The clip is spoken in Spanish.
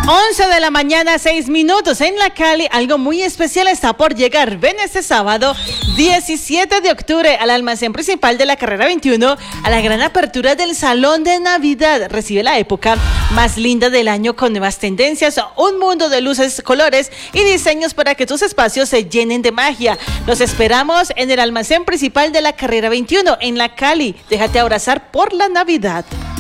11 de la mañana, 6 minutos en la Cali. Algo muy especial está por llegar. Ven este sábado 17 de octubre al almacén principal de la carrera 21 a la gran apertura del Salón de Navidad. Recibe la época más linda del año con nuevas tendencias, un mundo de luces, colores y diseños para que tus espacios se llenen de magia. Los esperamos en el almacén principal de la carrera 21 en la Cali. Déjate abrazar por la Navidad.